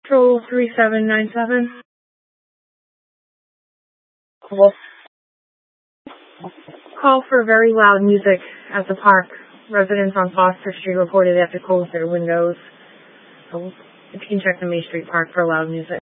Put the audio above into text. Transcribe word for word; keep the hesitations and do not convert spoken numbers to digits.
Control three seven nine seven. Cool. Call for very loud music at the park. Residents on Foster Street reported they have to close their windows. So if you can check the May Street Park for loud music.